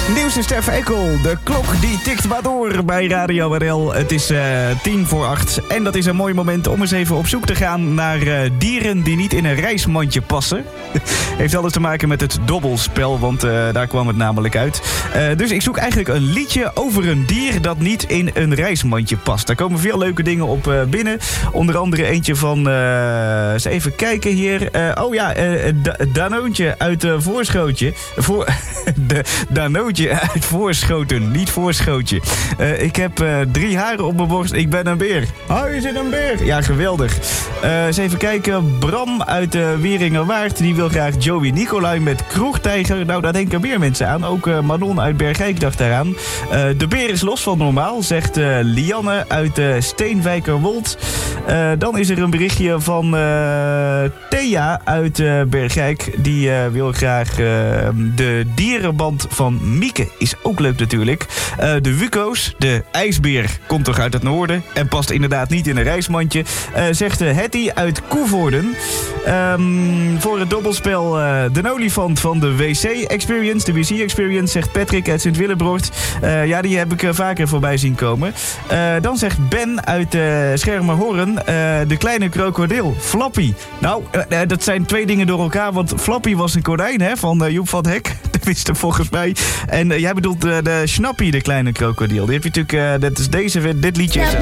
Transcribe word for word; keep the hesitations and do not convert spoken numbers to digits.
Nieuws is Stef Ekkel. De klok die tikt maar door bij Radio R L. Het is uh, tien voor acht. En dat is een mooi moment om eens even op zoek te gaan naar uh, dieren die niet in een reismandje passen. Heeft alles te maken met het dobbelspel, want uh, daar kwam het namelijk uit. Uh, dus ik zoek eigenlijk een liedje over een dier dat niet in een reismandje past. Daar komen veel leuke dingen op uh, binnen. Onder andere eentje van... Uh, eens even kijken hier. Uh, oh ja, uh, da- Danoontje uit uh, Voorschootje. Voor, de Danootje uit Voorschoten, niet Voorschootje. Uh, ik heb uh, drie haren op mijn borst. Ik ben een beer. Oh, je zit een beer. Ja, geweldig. Uh, eens even kijken. Bram uit uh, Wieringerwaard. Die wil graag Joey Nicolai met Kroegtijger. Nou, daar denken meer mensen aan. Ook uh, Manon uit Bergijk dacht daaraan. Uh, de beer is los van normaal, zegt uh, Lianne uit uh, Steenwijkerwold. Uh, dan is er een berichtje van uh, Thea uit uh, Bergijk. Die uh, wil graag uh, de dierenband van Mieke. Is ook leuk natuurlijk. Uh, de Wuko's, de ijsbeer, komt toch uit het noorden. En past inderdaad niet in een reismandje. Uh, zegt uh, Hetty uit Koevoorden. Um, voor het dobbelspel uh, de olifant van de W C-experience. De W C-experience, zegt Patrick uit Sint-Willebroort. Uh, ja, die heb ik uh, vaker voorbij zien komen. Uh, dan zegt Ben uit uh, Schermerhorn. Uh, de kleine krokodil, Flappy. Nou, uh, uh, dat zijn twee dingen door elkaar. Want Flappy was een konijn, hè, van uh, Joep van het Hek. Dat wist er volgens mij. En uh, jij bedoelt uh, de Schnappy, de kleine krokodil. Die heb je natuurlijk, uh, dat is deze, dit liedje is...